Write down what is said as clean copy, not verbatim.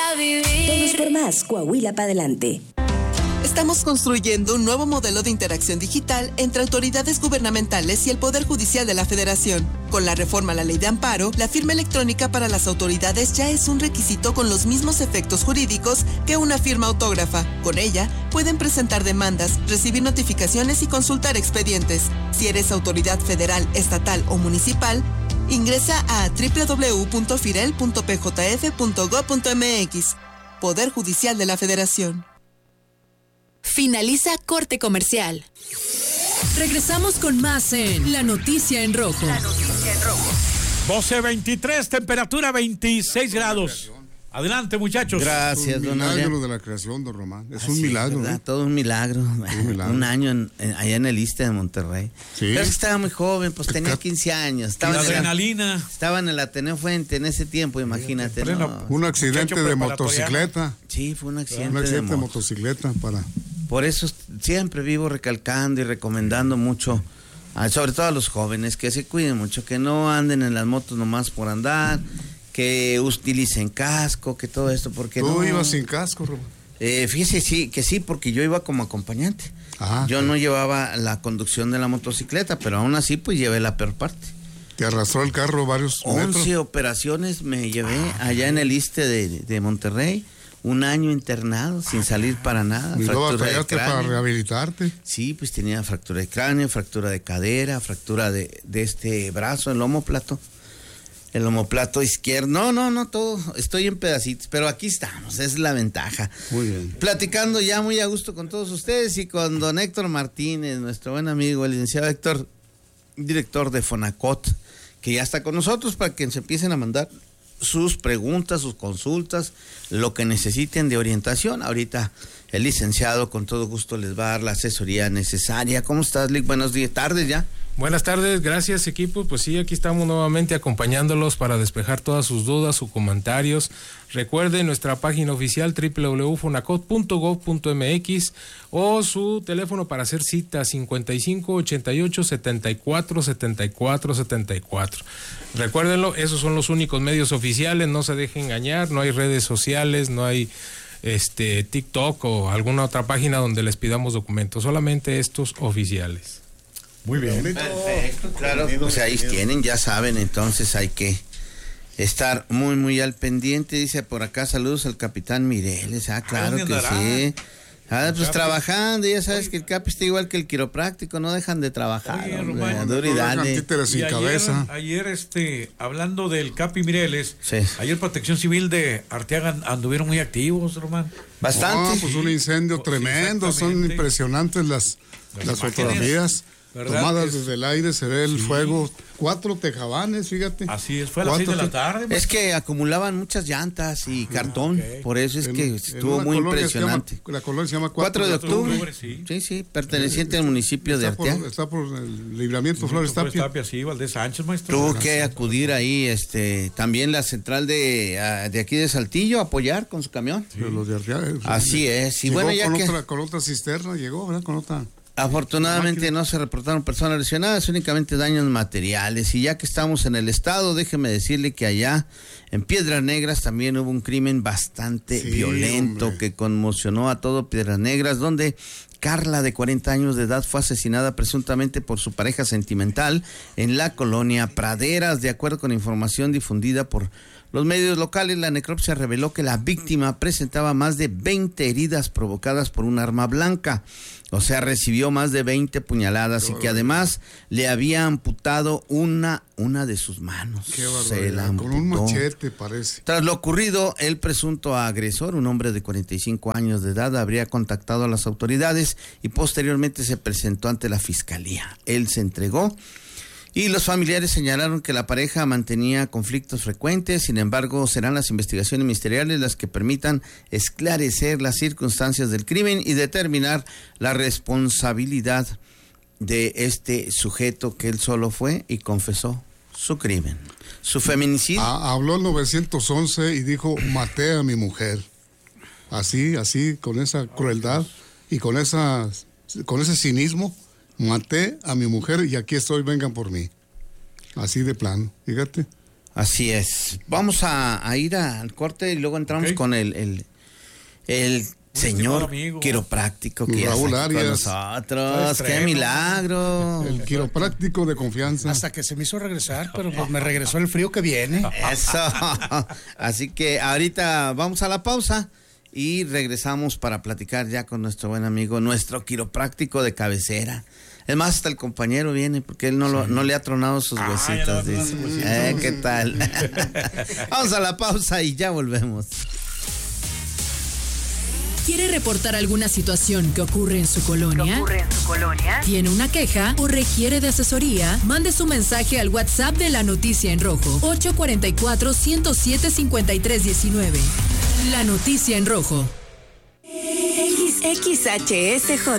a vivir. Todos por más, Coahuila para adelante. Estamos construyendo un nuevo modelo de interacción digital entre autoridades gubernamentales y el Poder Judicial de la Federación. Con la reforma a la Ley de Amparo, la firma electrónica para las autoridades ya es un requisito con los mismos efectos jurídicos que una firma autógrafa. Con ella, pueden presentar demandas, recibir notificaciones y consultar expedientes. Si eres autoridad federal, estatal o municipal, ingresa a www.firel.pjf.gov.mx. Poder Judicial de la Federación. Finaliza corte comercial. Regresamos con más en La Noticia en Rojo. 12:23, temperatura 26 grados. Adelante, muchachos. Gracias, don Adrián. Un milagro de la creación, don Román. Es un milagro. ¿Verdad? Todo un milagro. Un año allá en el ISSSTE de Monterrey. Sí. Pero es que estaba muy joven, pues tenía 15 años. Estaba la adrenalina. Estaba en el Ateneo Fuente en ese tiempo, imagínate. ¿No? Un accidente de motocicleta. Sí, fue un accidente. Un accidente de motocicleta Por eso siempre vivo recalcando y recomendando mucho, sobre todo a los jóvenes, que se cuiden mucho, que no anden en las motos nomás por andar, que utilicen casco, que todo esto, porque ¿Tú ibas sin casco, Román? Fíjese, sí, porque yo iba como acompañante. Yo no llevaba la conducción de la motocicleta, pero aún así pues llevé la peor parte. ¿Te arrastró el carro varios 11 metros? operaciones me llevé allá en el ISSSTE de Monterrey. Un año internado sin salir para nada. ¿Y luego fractura de para rehabilitarte? Sí, pues tenía fractura de cráneo, fractura de cadera, fractura de este brazo, el omóplato izquierdo. No, todo. Estoy en pedacitos, pero aquí estamos, es la ventaja. Muy bien. Platicando ya muy a gusto con todos ustedes y con don Héctor Martínez, nuestro buen amigo, el licenciado Héctor, director de Fonacot, que ya está con nosotros para que se empiecen a mandar sus preguntas, sus consultas, lo que necesiten de orientación. Ahorita el licenciado con todo gusto les va a dar la asesoría necesaria. ¿Cómo estás, Lick? Buenos días, tardes ya. Buenas tardes, gracias equipo. Pues sí, aquí estamos nuevamente acompañándolos para despejar todas sus dudas, sus comentarios. Recuerden nuestra página oficial www.fonacot.gov.mx o su teléfono para hacer cita 55 88 74 74 74. Recuérdenlo, esos son los únicos medios oficiales, no se dejen engañar, no hay redes sociales, no hay TikTok o alguna otra página donde les pidamos documentos, solamente estos oficiales. Muy bien. Perfecto, claro. Pues ahí tienen, ya saben, entonces hay que estar muy, muy al pendiente. Dice por acá, saludos al capitán Mireles. Claro que sí. Pues trabajando, ya sabes que el Capi está igual que el quiropráctico, no dejan de trabajar. Oye, Román, duro y dale. Y ayer, hablando del Capi Mireles, ayer Protección Civil de Arteaga anduvieron muy activos, Román. Bastante. Pues un incendio tremendo, son impresionantes las fotografías. ¿Verdad? Tomadas desde el aire, se ve el fuego, 4 tejabanes, fíjate. Así es, fue a las 6 de la tarde. Es que acumulaban muchas llantas y cartón, por eso es que estuvo muy impresionante. La colonia se llama 4 de octubre. Sí, perteneciente al municipio de Arteaga. Está por el Libramiento Flores Tapia. Sí, Valdés Sánchez, maestro. Tuvo que acudir ahí, también la central de aquí de Saltillo, apoyar con su camión. Sí. Los de Arteaga. Así es. Y bueno, ya con otra cisterna llegó, ¿verdad? Con otra. Afortunadamente no se reportaron personas lesionadas, únicamente daños materiales. Y ya que estamos en el estado, déjeme decirle que allá en Piedras Negras también hubo un crimen bastante violento que conmocionó a todo Piedras Negras, donde Carla, de 40 años de edad, fue asesinada presuntamente por su pareja sentimental en la colonia Praderas. De acuerdo con información difundida por los medios locales, la necropsia reveló que la víctima presentaba más de 20 heridas provocadas por un arma blanca. O sea, recibió más de 20 puñaladas y que además le había amputado una de sus manos. Qué barbaridad, con un machete parece. Tras lo ocurrido, el presunto agresor, un hombre de 45 años de edad, habría contactado a las autoridades y posteriormente se presentó ante la fiscalía. Él se entregó y los familiares señalaron que la pareja mantenía conflictos frecuentes. Sin embargo, serán las investigaciones ministeriales las que permitan esclarecer las circunstancias del crimen y determinar la responsabilidad de este sujeto, que él solo fue y confesó su crimen, su feminicidio. Habló el 911 y dijo: maté a mi mujer. Así, con esa crueldad y con ese cinismo. Maté a mi mujer y aquí estoy, vengan por mí. Así de plano, fíjate. Así es. Vamos a ir al corte y luego entramos con el señor quiropráctico que Raúl ya está con Arias. nosotros. ¡Qué milagro! El quiropráctico de confianza. Hasta que se me hizo regresar, pero pues me regresó el frío que viene. Eso. Así que ahorita vamos a la pausa y regresamos para platicar ya con nuestro buen amigo, nuestro quiropráctico de cabecera. Es más, hasta el compañero viene porque él no le ha tronado sus huesitos. Dice. ¿Qué tal? Vamos a la pausa y ya volvemos. ¿Quiere reportar alguna situación que ocurre en su colonia? ¿Tiene una queja o requiere de asesoría? Mande su mensaje al WhatsApp de La Noticia en Rojo, 844-107-5319. La Noticia en Rojo. XHSJ